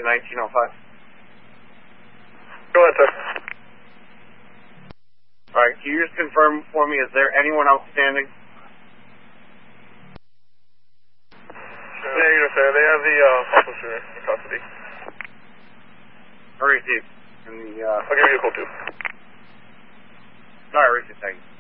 1905. Go ahead, sir. Alright, can you just confirm for me, is there anyone outstanding? Negative, sir. They have the officer in custody. I received. I'll give you a call, too. Alright, received, thank you.